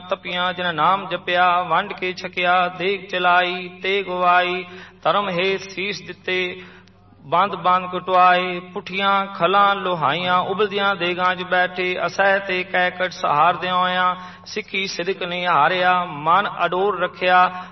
ਤਪੀਆਂ ਜਿਨ ਨਾਮ ਜਪਿਆ, ਵੰਡ ਕੇ ਛਕਿਆ ਦੇਗ ਚਲਾਈ ਤੇ ਗਵਾਈ, ਧਰਮ ਹੇਤ ਸੀਸ ਦਿੱਤੇ ਬੰਦ ਬੰਦ ਕਟਵਾਏ, ਪੁੱਠੀਆਂ ਖਲਾਂ ਲੋਹਾਈਆਂ ਉਬਲਦੀਆਂ ਦੇਗਾਂ 'ਚ ਬੈਠੇ, ਅਸਹਿ ਤੇ ਕੈਕਟ ਸਹਾਰਦਿਆਂ ਹੋਇਆਂ ਸਿੱਖੀ ਸਿਦਕ ਨਹੀਂ ਹਾਰਿਆ, ਮਨ ਅਡੋਲ ਰੱਖਿਆ